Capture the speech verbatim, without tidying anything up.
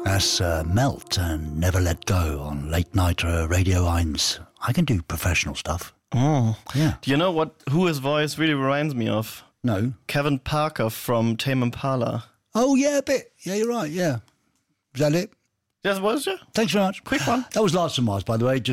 That's uh, Melt and Never Let Go on Late Night uh, Radio eins. I can do professional stuff. Oh. Yeah. Do you know what who his voice really reminds me of? No. Kevin Parker from Tame Impala. Oh, yeah, a bit. Yeah, you're right, yeah. Is that it? Yes, was it? Thanks very much. Quick one. That was Last of Mars, by the way, just